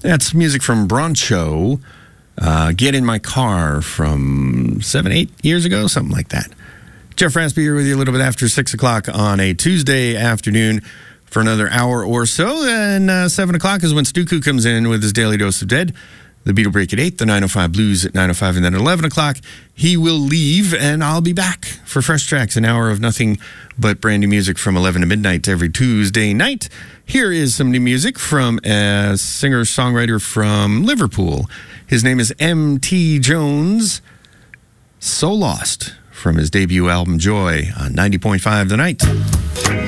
That's music from Broncho. Get in My Car from 8 years ago, something like that. Jeff Raspy here with you a little bit after 6 o'clock on a Tuesday afternoon for another hour or so. And 7 o'clock is when Stuku comes in with his Daily Dose of Dead. The Beat will break at 8, the 905 Blues at 905, and then at 11 o'clock, he will leave, and I'll be back for Fresh Tracks, an hour of nothing but brand new music from 11 to midnight every Tuesday night. Here is some new music from a singer-songwriter from Liverpool. His name is M.T. Jones, So Lost, from his debut album, Joy, on 90.5 The Night.